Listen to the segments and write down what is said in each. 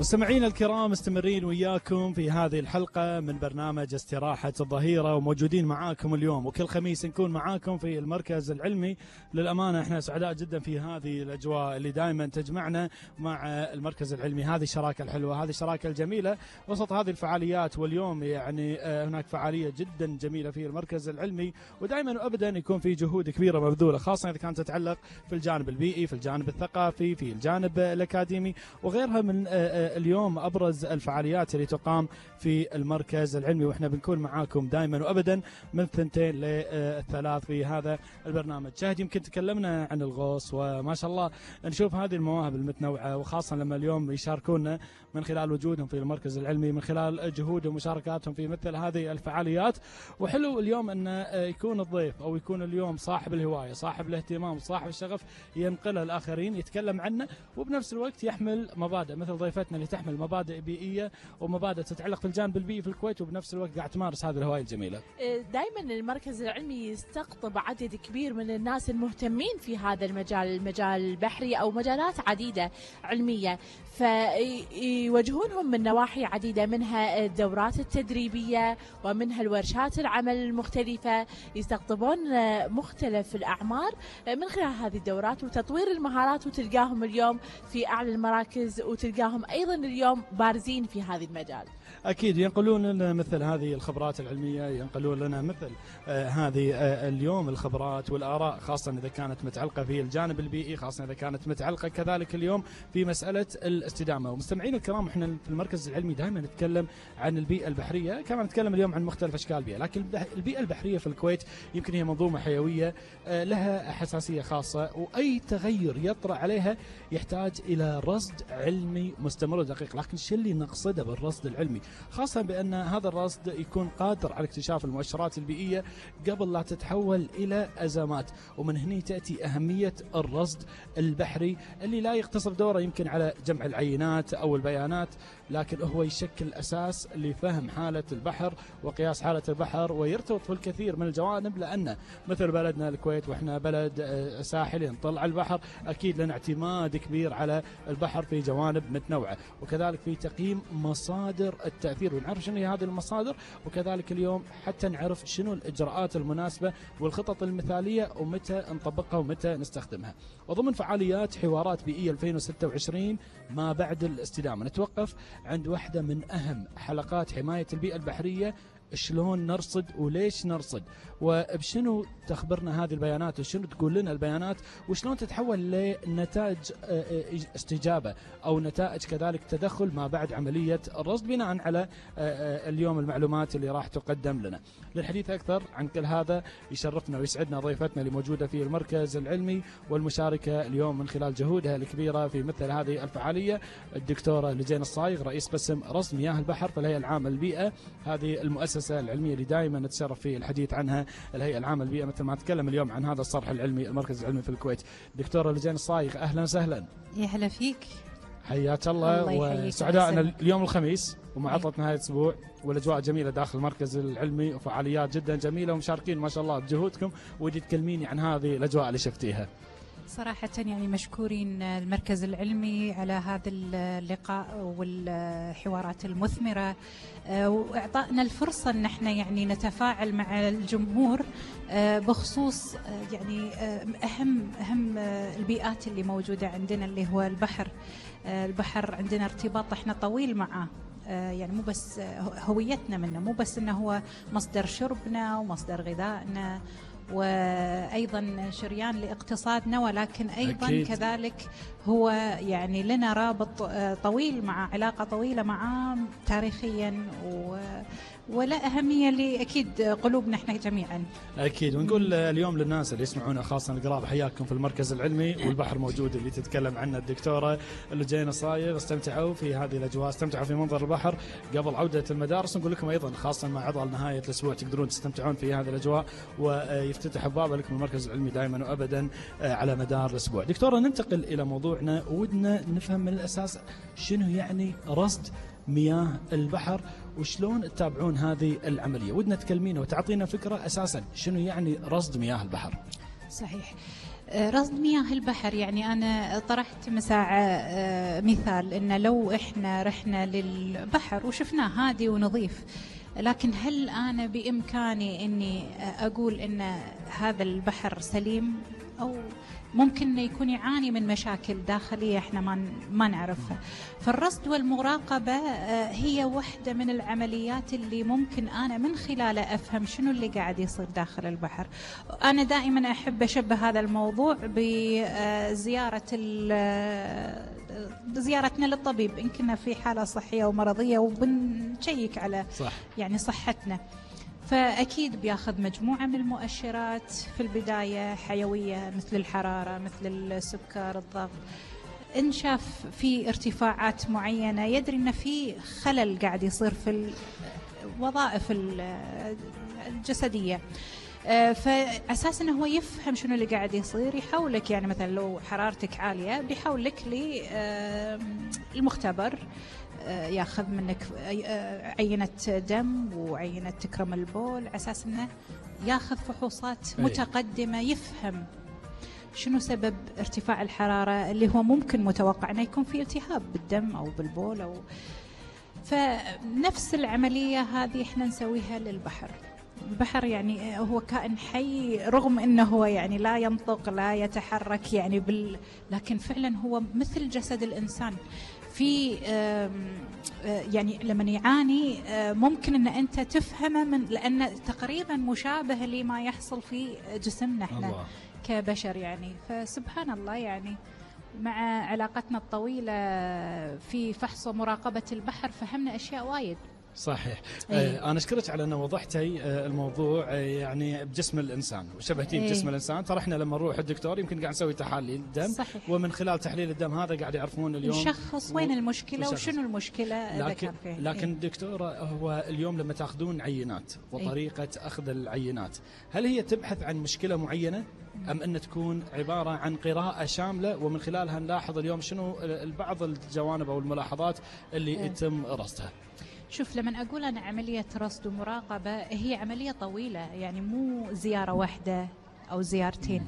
مستمعينا الكرام، مستمرين وياكم في هذه الحلقة من برنامج استراحة الظهيرة، وموجودين معاكم اليوم وكل خميس نكون معاكم في المركز العلمي. للأمانة احنا سعداء جدا في هذه الأجواء اللي دائما تجمعنا مع المركز العلمي، هذه الشراكة الحلوة، هذه الشراكة الجميلة وسط هذه الفعاليات. واليوم يعني هناك فعالية جدا جميلة في المركز العلمي، ودائما وأبدا يكون في جهود كبيرة مبذولة، خاصة إذا كانت تتعلق في الجانب البيئي، في الجانب الثقافي، في الجانب الأكاديمي وغيرها من اليوم أبرز الفعاليات اللي تقام في المركز العلمي. وإحنا بنكون معاكم دائما وأبدا من 2 ل3 في هذا البرنامج. شاهد، يمكن تكلمنا عن الغوص، وما شاء الله نشوف هذه المواهب المتنوعة، وخاصة لما اليوم يشاركونا من خلال وجودهم في المركز العلمي، من خلال جهودهم ومشاركاتهم في مثل هذه الفعاليات. وحلو اليوم أن يكون الضيف أو يكون اليوم صاحب الهواية، صاحب الاهتمام، صاحب الشغف، ينقلها الآخرين، يتكلم عنه، وبنفس الوقت يحمل مبادئ مثل ضيفتنا اللي تحمل مبادئ بيئية ومبادئ تتعلق في الجانب البيئي في الكويت، وبنفس الوقت قاعد تمارس هذه الهواية الجميلة. دائما المركز العلمي يستقطب عدد كبير من الناس المهتمين في هذا المجال البحري أو مجالات عديدة علمية، فيوجهونهم من نواحي عديدة، منها الدورات التدريبية ومنها الورشات العمل المختلفة. يستقطبون مختلف الأعمار من خلال هذه الدورات وتطوير المهارات، وتلقاهم اليوم في أعلى المراكز، وتلقاهم أيضا اليوم بارزين في هذا المجال. أكيد ينقلون لنا مثل هذه الخبرات العلمية، ينقلون لنا مثل هذه اليوم الخبرات والآراء، خاصة إذا كانت متعلقة في الجانب البيئي، خاصة إذا كانت متعلقة كذلك اليوم في مسألة الاستدامة. ومستمعين الكرام، احنا في المركز العلمي دائما نتكلم عن البيئة البحرية، كما نتكلم اليوم عن مختلف أشكال البيئة، لكن البيئة البحرية في الكويت يمكن هي منظومة حيوية لها حساسية خاصة، وأي تغير يطرأ عليها يحتاج إلى رصد علمي مستمر ودقيق. لكن شو اللي نقصده بالرصد العلمي؟ خاصة بأن هذا الرصد يكون قادر على اكتشاف المؤشرات البيئية قبل لا تتحول إلى أزمات. ومن هنا تأتي أهمية الرصد البحري، اللي لا يقتصر دوره يمكن على جمع العينات أو البيانات، لكن هو يشكل أساس لفهم حالة البحر وقياس حالة البحر، ويرتبط في الكثير من الجوانب، لأن مثل بلدنا الكويت وإحنا بلد ساحلي نطل على البحر، أكيد لنا اعتماد كبير على البحر في جوانب متنوعة، وكذلك في تقييم مصادر التأثير، ونعرف شنو هي هذه المصادر، وكذلك اليوم حتى نعرف شنو الإجراءات المناسبة والخطط المثالية ومتى نطبقها ومتى نستخدمها. وضمن فعاليات حوارات بيئية 2026 ما بعد الاستدامة نتوقف عند واحدة من أهم حلقات حماية البيئة البحرية، شلون نرصد وليش نرصد، وبشنو تخبرنا هذه البيانات، وشنو تقول لنا البيانات، وشلون تتحول لنتائج استجابة أو نتائج كذلك تدخل ما بعد عملية الرصد، بناء على اليوم المعلومات اللي راح تقدم لنا. للحديث أكثر عن كل هذا يشرفنا ويسعدنا ضيفتنا اللي موجودة في المركز العلمي والمشاركة اليوم من خلال جهودها الكبيرة في مثل هذه الفعالية، الدكتورة لجين الصايغ، رئيس قسم رصد مياه البحر في الهيئة العامة للبيئة، هذه المؤسسة العلمية اللي دائما نتشرف في الحديث عنها، الهيئة العامة للبيئة، مثل ما نتكلم اليوم عن هذا الصرح العلمي المركز العلمي في الكويت. دكتورة لجين الصايغ، أهلا وسهلا. يا هلا فيك، حياك الله، وسعداء أن اليوم الخميس ومع عطلة نهاية الأسبوع والأجواء جميلة داخل المركز العلمي، وفعاليات جدا جميلة، ومشاركين ما شاء الله بجهودكم. ودي تكلميني عن هذه الأجواء اللي شفتيها. صراحة يعني مشكورين المركز العلمي على هذا اللقاء والحوارات المثمرة، وإعطائنا الفرصة أن احنا يعني نتفاعل مع الجمهور بخصوص يعني أهم البيئات اللي موجودة عندنا، اللي هو البحر. البحر عندنا ارتباط احنا طويل معه، يعني مو بس هويتنا منه، مو بس انه هو مصدر شربنا ومصدر غذائنا وأيضا شريان لاقتصادنا، ولكن أيضا أكيد كذلك هو يعني لنا رابط طويل مع علاقة طويلة معه تاريخيا ولا أهمية لأكيد قلوبنا احنا جميعا. أكيد. ونقول اليوم للناس اللي يسمعونا خاصة القراب، حياكم في المركز العلمي، والبحر موجود اللي تتكلم عنه الدكتورة لجين الصايغ. استمتعوا في هذه الأجواء، استمتعوا في منظر البحر قبل عودة المدارس. نقول لكم أيضا خاصة مع عطل نهاية الأسبوع تقدرون تستمتعون في هذه الأجواء، ويفتتح أبوابه لكم المركز العلمي دائما وأبدا على مدار الأسبوع. دكتورة، ننتقل إلى موضوعنا، ودنا نفهم من الأساس شنو يعني رصد مياه البحر، وشلون تتابعون هذه العملية. ودنا تكلمينا وتعطينا فكرة أساسا شنو يعني رصد مياه البحر. صحيح. رصد مياه البحر، يعني أنا طرحت مساعة مثال إن لو إحنا رحنا للبحر وشفناه هادي ونظيف، لكن هل أنا بإمكاني إني أقول إن هذا البحر سليم، أو ممكن إنه يكون يعاني من مشاكل داخلية إحنا ما نعرفها. فالرصد والمراقبة هي واحدة من العمليات اللي ممكن أنا من خلالها أفهم شنو اللي قاعد يصير داخل البحر. أنا دائما أحب أشبه هذا الموضوع بزيارتنا للطبيب إن كنا في حالة صحية ومرضية وبنشيك على صح. يعني صحتنا. فأكيد بياخذ مجموعة من المؤشرات في البداية حيوية، مثل الحرارة، مثل السكر، الضغط. إن شاف في ارتفاعات معينة يدري إن في خلل قاعد يصير في الوظائف الجسدية، فأساس أنه هو يفهم شنو اللي قاعد يصير، يحولك يعني مثلا لو حرارتك عالية بيحولك للمختبر، ياخذ منك عينة دم وعينة تكرم البول، أساس أنه ياخذ فحوصات متقدمة، يفهم شنو سبب ارتفاع الحرارة اللي هو ممكن متوقع أنه يكون فيه التهاب بالدم أو بالبول فنفس العملية هذه احنا نسويها للبحر. البحر يعني هو كائن حي، رغم انه هو يعني لا ينطق لا يتحرك يعني لكن فعلا هو مثل جسد الانسان. في يعني لما يعاني ممكن ان انت تفهمه لان تقريبا مشابه لما يحصل في جسمنا احنا الله. كبشر يعني. فسبحان الله يعني مع علاقتنا الطويلة في فحص ومراقبة البحر فهمنا أشياء وايد. صحيح. أنا أشكرك على أن وضحتي الموضوع يعني بجسم الإنسان وشبهتيه بجسم الإنسان. ترى إحنا لما نروح الدكتور يمكن قاعد نسوي تحاليل دم صحيح. ومن خلال تحليل الدم هذا قاعد يعرفون اليوم نشخص وين المشكلة وشنو المشكلة. لكن دكتورة هو اليوم لما تأخذون عينات وطريقة أخذ العينات، هل هي تبحث عن مشكلة معينة أم أن تكون عبارة عن قراءة شاملة ومن خلالها نلاحظ اليوم شنو بعض الجوانب أو الملاحظات اللي يتم رصدها؟ شوف، لما أقول أنا عملية رصد ومراقبة هي عملية طويلة، يعني مو زيارة واحدة أو زيارتين.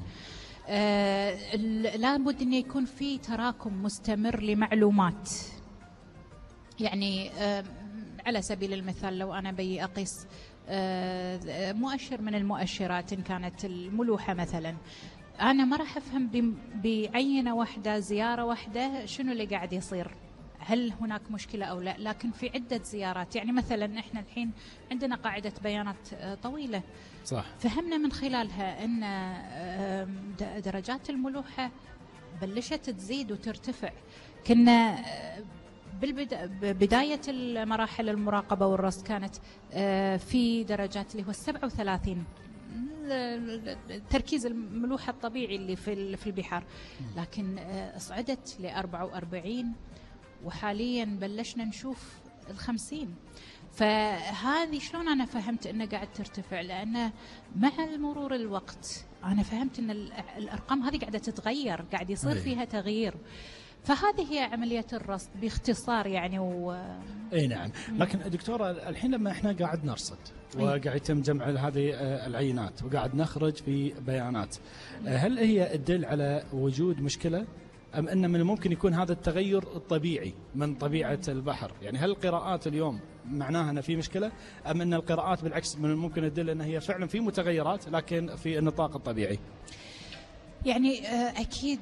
لابد أن يكون في تراكم مستمر لمعلومات. يعني على سبيل المثال لو أنا بي أقيس مؤشر من المؤشرات، إن كانت الملوحة مثلا، أنا ما راح أفهم بعينة واحدة زيارة واحدة شنو اللي قاعد يصير، هل هناك مشكلة أو لا. لكن في عدة زيارات، يعني مثلا إحنا الحين عندنا قاعدة بيانات طويلة صح. فهمنا من خلالها أن درجات الملوحة بلشت تزيد وترتفع. كنا بداية المراحل المراقبة والرصد كانت في درجات اللي هو 37 تركيز الملوحة الطبيعي اللي في البحار، لكن صعدت ل 44 وحاليا بلشنا نشوف 50. فهذه شلون أنا فهمت أنه قاعد ترتفع؟ لأن مع مرور الوقت أنا فهمت أن الأرقام هذه قاعدة تتغير، قاعد يصير فيها تغيير. فهذه هي عملية الرصد باختصار يعني اي نعم. لكن دكتورة الحين لما احنا قاعد نرصد وقاعد يتم جمع هذه العينات وقاعد نخرج في بيانات، هل هي تدل على وجود مشكلة أم أن من الممكن يكون هذا التغير الطبيعي من طبيعة البحر؟ يعني هل القراءات اليوم معناها أن في مشكلة أم أن القراءات بالعكس من الممكن تدل أن هي فعلا في متغيرات لكن في النطاق الطبيعي؟ يعني أكيد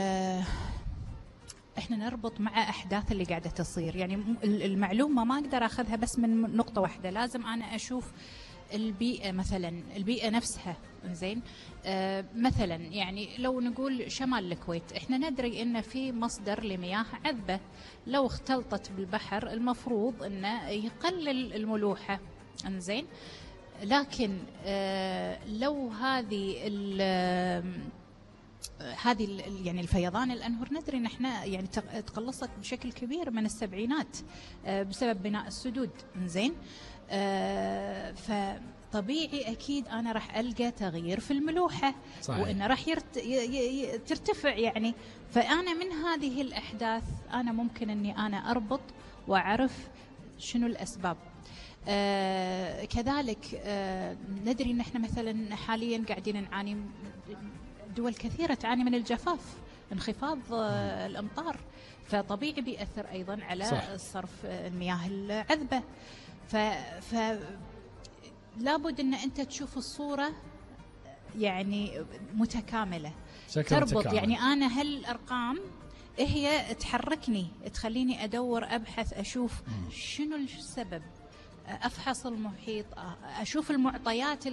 احنا نربط مع احداث اللي قاعده تصير. يعني المعلومه ما اقدر اخذها بس من نقطه واحده، لازم انا اشوف البيئه، مثلا البيئه نفسها. زين، مثلا يعني لو نقول شمال الكويت، احنا ندري ان في مصدر لمياه عذبه، لو اختلطت بالبحر المفروض انه يقلل الملوحه. انزين، لكن لو هذه يعني الفيضان الأنهر ندري ان احنا يعني تقلصت بشكل كبير من السبعينات بسبب بناء السدود. زين، فطبيعي اكيد انا راح القى تغيير في الملوحه صحيح. وان راح ترتفع يعني. فانا من هذه الاحداث انا ممكن اني انا اربط واعرف شنو الاسباب. كذلك ندري ان احنا مثلا حاليا قاعدين نعاني دول كثيرة تعاني من الجفاف، انخفاض الأمطار، فطبيعي بيأثر أيضا على صرف المياه العذبة. لابد أن أنت تشوف الصورة يعني متكاملة، تربط متكامل. يعني أنا هالأرقام هي تحركني، تخليني أدور أبحث أشوف شنو السبب، أفحص المحيط، أشوف المعطيات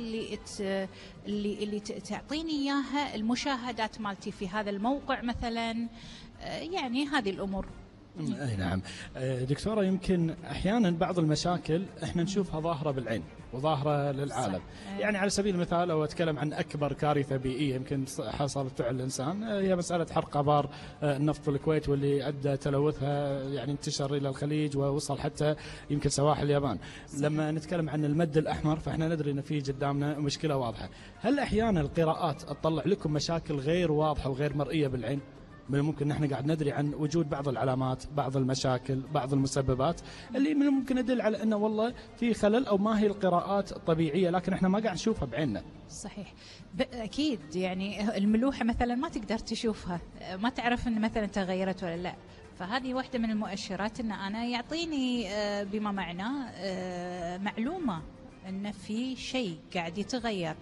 اللي تعطيني إياها المشاهدات مالتي في هذا الموقع مثلا. يعني هذه الأمور. أي نعم دكتورة، يمكن أحيانا بعض المشاكل إحنا نشوفها ظاهرة بالعين وظاهرة للعالم. يعني على سبيل المثال لو أتكلم عن أكبر كارثة بيئية يمكن حصلت على الإنسان، هي مسألة حرق آبار النفط في الكويت، واللي أدى تلوثها يعني انتشر إلى الخليج ووصل حتى يمكن سواحل اليابان. لما نتكلم عن المد الأحمر فإحنا ندري أن في قدامنا مشكلة واضحة. هل أحيانا القراءات تطلع لكم مشاكل غير واضحة وغير مرئية بالعين؟ من الممكن نحن قاعد ندري عن وجود بعض العلامات، بعض المشاكل، بعض المسببات اللي من الممكن يدل على أنه والله في خلل أو ما هي القراءات طبيعية، لكن احنا ما قاعد نشوفها بعيننا. صحيح، أكيد. يعني الملوحة مثلا ما تقدر تشوفها، ما تعرف أن مثلا تغيرت ولا لا، فهذه واحدة من المؤشرات أن أنا يعطيني بما معناه معلومة أن في شيء قاعد يتغير.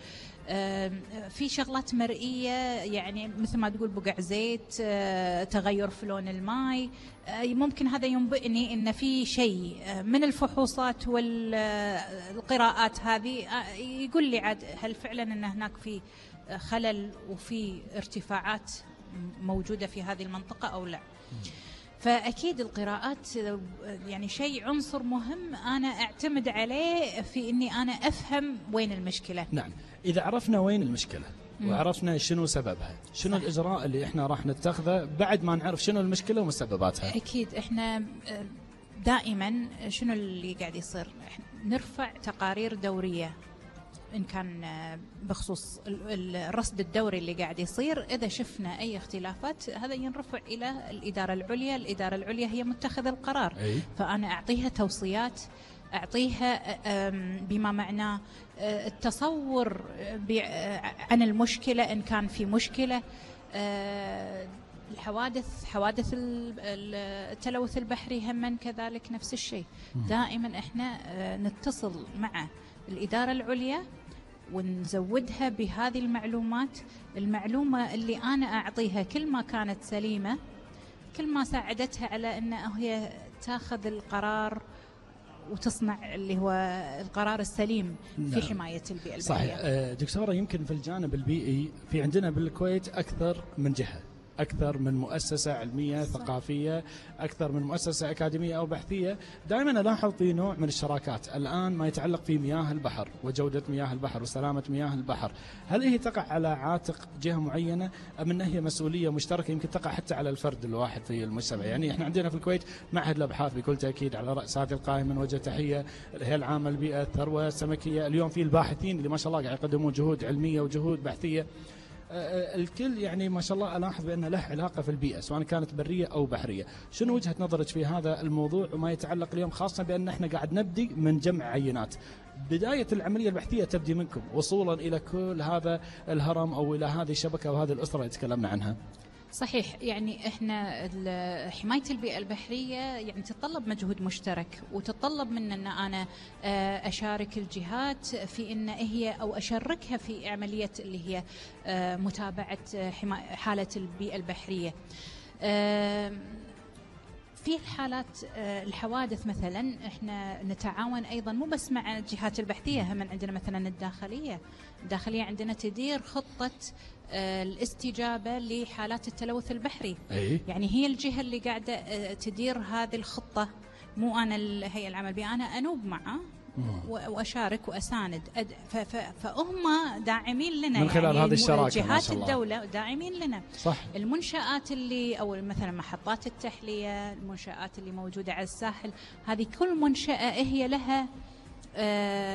في شغلات مرئية، يعني مثل ما تقول بقع زيت، تغير في لون الماء، ممكن هذا ينبئني أن في شيء من الفحوصات والقراءات هذه يقول لي عاد هل فعلا أن هناك في خلل وفي ارتفاعات موجودة في هذه المنطقة أو لا. فأكيد القراءات يعني شيء عنصر مهم أنا أعتمد عليه في أني أنا أفهم وين المشكلة. نعم، إذا عرفنا وين المشكلة وعرفنا شنو سببها، شنو صح. الإجراء اللي إحنا راح نتخذه بعد ما نعرف شنو المشكلة ومسبباتها؟ أكيد إحنا دائما شنو اللي قاعد يصير، إحنا نرفع تقارير دورية إن كان بخصوص الرصد الدوري اللي قاعد يصير. إذا شفنا أي اختلافات هذا ينرفع إلى الإدارة العليا. الإدارة العليا هي متخذ القرار، فأنا أعطيها توصيات، أعطيها بما معناه التصور عن المشكلة إن كان في مشكلة. حوادث التلوث البحري هم كذلك نفس الشيء. دائما إحنا نتصل مع الإدارة العليا ونزودها بهذه المعلومة اللي أنا أعطيها كل ما كانت سليمة، كل ما ساعدتها على أن هي تاخذ القرار وتصنع اللي هو القرار السليم في حماية البيئة البحرية. صحيح. دكتورة، يمكن في الجانب البيئي في عندنا بالكويت أكثر من جهة، أكثر من مؤسسة علمية ثقافية، أكثر من مؤسسة أكاديمية أو بحثية. دائما ألاحظ في نوع من الشراكات الآن ما يتعلق في مياه البحر وجودة مياه البحر وسلامة مياه البحر. هل هي تقع على عاتق جهة معينة أم أنها هي مسؤولية مشتركة يمكن تقع حتى على الفرد الواحد في المجتمع؟ يعني إحنا عندنا في الكويت معهد الأبحاث بكل تأكيد على رأس هذه القائمة، نوجه تحية الهيئة العامة للبيئة، الثروة السمكية. اليوم في الباحثين اللي ما شاء الله قاعد يقدمون جهود علمية وجهود بحثية. الكل يعني ما شاء الله ألاحظ بأن له علاقة في البيئة سواء كانت برية أو بحرية. شنو وجهة نظرك في هذا الموضوع وما يتعلق اليوم، خاصة بأن احنا قاعد نبدي من جمع عينات؟ بداية العملية البحثية تبدي منكم وصولا إلى كل هذا الهرم أو إلى هذه الشبكة وهذه الأسرة اللي تكلمنا عنها. صحيح، يعني احنا حماية البيئة البحرية يعني تتطلب مجهود مشترك، وتتطلب من ان انا اشارك الجهات في ان هي او اشاركها في عملية اللي هي متابعة حالة البيئة البحرية. في الحالات الحوادث مثلا احنا نتعاون ايضا مو بس مع الجهات البحثية، هم عندنا مثلا الداخلية عندنا تدير خطة الاستجابة لحالات التلوث البحري. يعني هي الجهة اللي قاعدة تدير هذه الخطة، مو أنا الهيئة العامة للبيئة، أنا أنوب معه وأشارك وأساند. فهم داعمين لنا من خلال يعني هذه الشراكة. جهات الدولة داعمين لنا. صح. المنشآت اللي أو مثلا محطات التحلية، المنشآت اللي موجودة على الساحل، هذه كل منشأة هي لها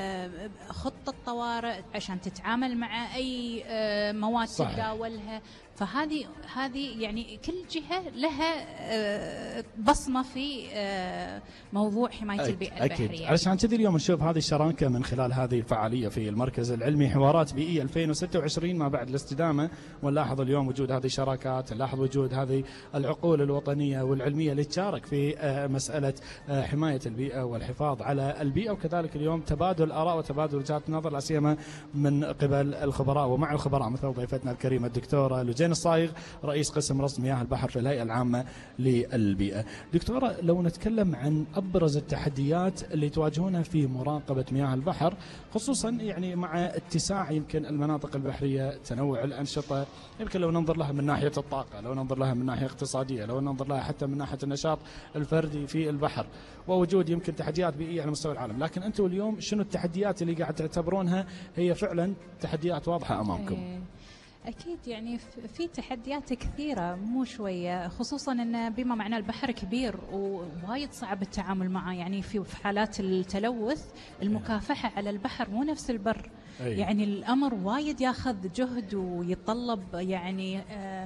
خطة طوارئ عشان تتعامل مع أي مواد تتداولها. فهذه يعني كل جهة لها بصمة في موضوع حماية البيئة البحرية. أكيد. علشان كذي اليوم نشوف هذه الشراكة من خلال هذه الفعالية في المركز العلمي حوارات بيئية 2026 ما بعد الاستدامة، ونلاحظ اليوم وجود هذه الشراكات، نلاحظ وجود هذه العقول الوطنية والعلمية اللي تشارك في مسألة حماية البيئة والحفاظ على البيئة، وكذلك اليوم تبادل آراء وتبادل وجهات نظر لا سيما من قبل الخبراء ومع الخبراء مثل ضيفتنا الكريمة الدكتورة لجين الصايغ رئيس قسم رصد مياه البحر في الهيئة العامة للبيئة. دكتورة، لو نتكلم عن أبرز التحديات اللي تواجهونها في مراقبة مياه البحر، خصوصا يعني مع اتساع يمكن المناطق البحرية، تنوع الأنشطة، يمكن لو ننظر لها من ناحية الطاقة، لو ننظر لها من ناحية اقتصادية، لو ننظر لها حتى من ناحية النشاط الفردي في البحر، ووجود يمكن تحديات بيئية على مستوى العالم، لكن أنتم اليوم شنو التحديات اللي قاعد تعتبرونها هي فعلا تحديات واضحة أمامكم؟ أكيد يعني في تحديات كثيرة مو شوية، خصوصا أن بما معناه البحر كبير ووايد صعب التعامل معه. يعني في حالات التلوث المكافحة على البحر مو نفس البر. يعني الأمر وايد ياخذ جهد ويتطلب يعني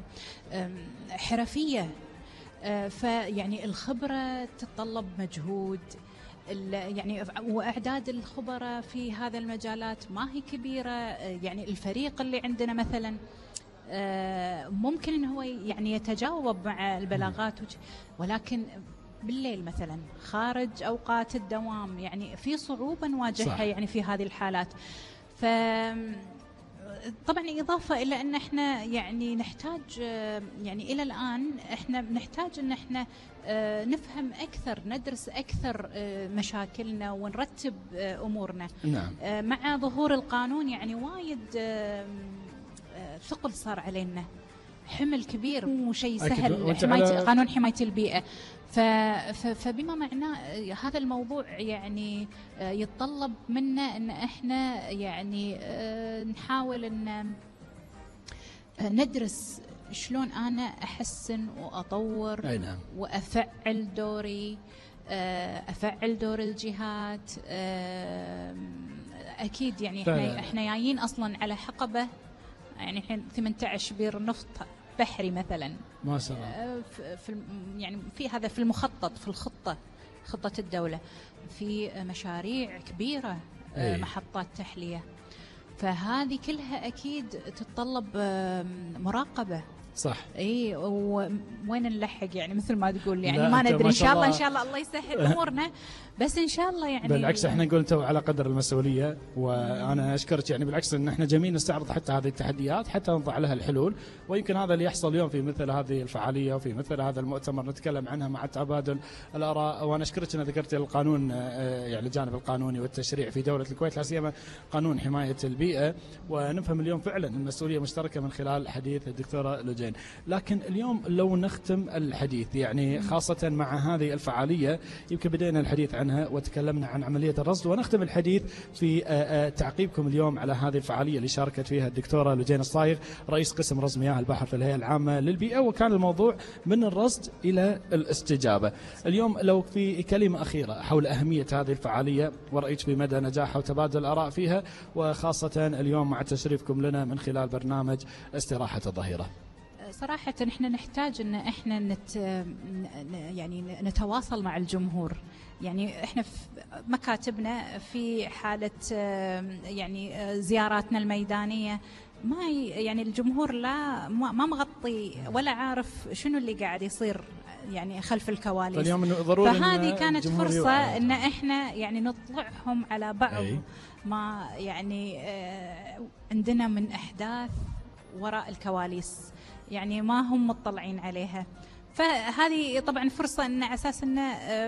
حرفية، فيعني الخبرة تتطلب مجهود، يعني وأعداد الخبراء في هذا المجالات ما هي كبيرة. يعني الفريق اللي عندنا مثلا ممكن إنه هو يعني يتجاوب مع البلاغات، ولكن بالليل مثلا خارج أوقات الدوام يعني في صعوبة نواجهها يعني في هذه الحالات. ف طبعا إضافة إلى أن احنا يعني نحتاج يعني إلى الآن احنا نحتاج أن احنا نفهم أكثر، ندرس أكثر مشاكلنا ونرتب أمورنا. نعم. مع ظهور القانون يعني وايد ثقل صار علينا، حمل كبير مو شيء سهل. قانون حماية البيئة، فبما معناه هذا الموضوع يعني يتطلب منا ان احنا يعني نحاول ان ندرس شلون انا احسن واطور وافعل دوري، افعل دور الجهات. اكيد يعني احنا جايين اصلا على حقبة، يعني الحين 18 بير نفط بحري مثلا ما شاء الله، يعني في هذا في المخطط، في خطة الدولة، في مشاريع كبيرة، محطات تحلية، فهذه كلها أكيد تتطلب مراقبة. صح. اي وين نلحق يعني مثل ما تقول، يعني ما ندري. ان شاء الله الله يسهل امورنا، بس ان شاء الله يعني بالعكس احنا نقول تو على قدر المسؤوليه، وانا اشكرك يعني بالعكس ان احنا جميل نستعرض حتى هذه التحديات حتى نضع لها الحلول، ويمكن هذا اللي يحصل اليوم في مثل هذه الفعاليه وفي مثل هذا المؤتمر نتكلم عنها مع تبادل الاراء. وانا اشكرك ان ذكرت القانون، يعني الجانب القانوني والتشريع في دوله الكويت لا سيما قانون حمايه البيئه، ونفهم اليوم فعلا المسؤوليه مشتركه من خلال حديث الدكتوره لجين. لكن اليوم لو نختم الحديث يعني خاصة مع هذه الفعالية، يمكن بدينا الحديث عنها وتكلمنا عن عملية الرصد، ونختم الحديث في تعقيبكم اليوم على هذه الفعالية اللي شاركت فيها الدكتورة لجين الصايغ رئيس قسم رصد مياه البحر في الهيئة العامة للبيئة، وكان الموضوع من الرصد إلى الاستجابة. اليوم لو في كلمة أخيرة حول أهمية هذه الفعالية ورأيت في مدى نجاحها وتبادل الآراء فيها، وخاصة اليوم مع تشريفكم لنا من خلال برنامج استراحة الظهيرة. صراحة احنا نحتاج ان احنا يعني نتواصل مع الجمهور. يعني احنا في مكاتبنا في حالة يعني زياراتنا الميدانية ما يعني الجمهور ما مغطي ولا عارف شنو اللي قاعد يصير يعني خلف الكواليس. فهذه كانت فرصة ان احنا يعني نطلعهم على بعض ما يعني عندنا من احداث وراء الكواليس يعني ما هم مطلعين عليها. فهذه طبعا فرصة ان اساس ان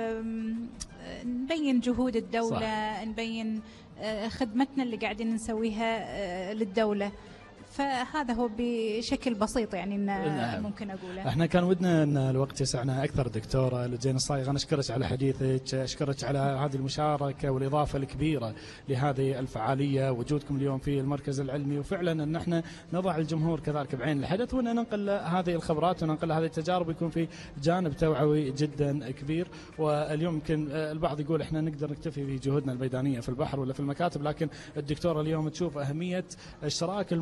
نبين جهود الدولة. صح. نبين خدمتنا اللي قاعدين نسويها للدولة. فهذا هو بشكل بسيط يعني إن ممكن أقوله. احنا كان ودنا ان الوقت يسعنا اكثر. دكتورة لجين الصايغ، انا اشكرك على حديثك، اشكرك على هذه المشاركة والاضافة الكبيرة لهذه الفعالية، وجودكم اليوم في المركز العلمي، وفعلا ان احنا نضع الجمهور كذلك بعين الحدث، وان ننقل هذه الخبرات وننقل هذه التجارب، يكون في جانب توعوي جدا كبير. واليوم يمكن البعض يقول احنا نقدر نكتفي بجهودنا الميدانية في البحر ولا في المكاتب، لكن الدكتورة اليوم تشوف اهمية اشتراك المجتمع نفسه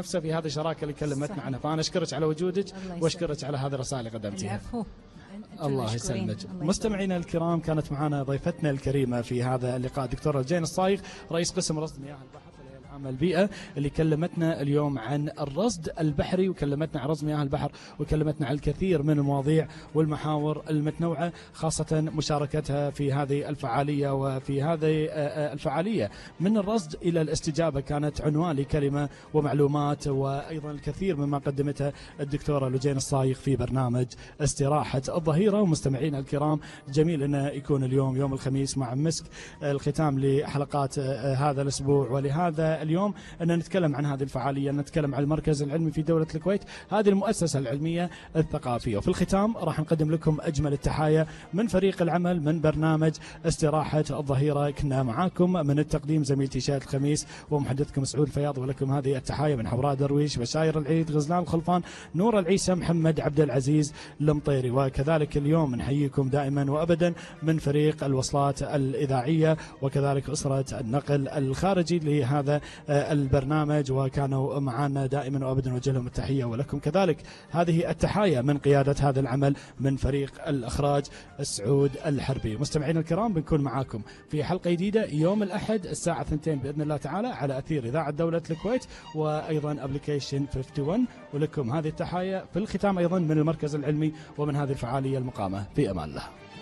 نفسه في هذه الشراكة اللي كلمتنا عنها. فأنا أشكرك على وجودك وأشكرك على هذه الرسائل اللي قدمتيها. العفو. الله يسلمك. مستمعينا الكرام، كانت معنا ضيفتنا الكريمة في هذا اللقاء دكتورة لجين الصايغ، رئيس قسم رصد مياه البحر العامة البيئة، اللي كلمتنا اليوم عن الرصد البحري، وكلمتنا عن رصد مياه البحر، وكلمتنا عن الكثير من المواضيع والمحاور المتنوعة، خاصة مشاركتها في هذه الفعالية. وفي هذه الفعالية من الرصد إلى الاستجابة كانت عنوان لكلمة ومعلومات، وأيضا الكثير مما قدمتها الدكتورة لجين الصايغ في برنامج استراحة الظهيرة. ومستمعينا الكرام، جميل أن يكون اليوم يوم الخميس مع مسك الختام لحلقات هذا الأسبوع ولهذا اليوم، أن نتكلم عن هذه الفعالية، نتكلم عن المركز العلمي في دولة الكويت، هذه المؤسسة العلمية الثقافية. وفي الختام راح نقدم لكم أجمل التحايا من فريق العمل من برنامج استراحة الظهيرة. كنا معاكم من التقديم زميلتي شاهد الخميس ومحدثكم سعود الفياض، ولكم هذه التحايا من حوراء درويش، بشاير العيد، غزلان الخلفان، نور العيسى، محمد عبد العزيز المطيري. وكذلك اليوم نحييكم دائما وأبدا من فريق الوصلات الإذاعية وكذلك أسرة النقل الخارجي لهذا البرنامج، وكانوا معنا دائما وابدا. نوجه لهم التحيه، ولكم كذلك هذه التحايا من قياده هذا العمل من فريق الاخراج السعود الحربي. مستمعينا الكرام، بنكون معاكم في حلقه جديده يوم الاحد الساعه 2 باذن الله تعالى على اثير اذاعه دوله الكويت وايضا ابلكيشن 51. ولكم هذه التحايا في الختام ايضا من المركز العلمي ومن هذه الفعاليه المقامه. في امان الله.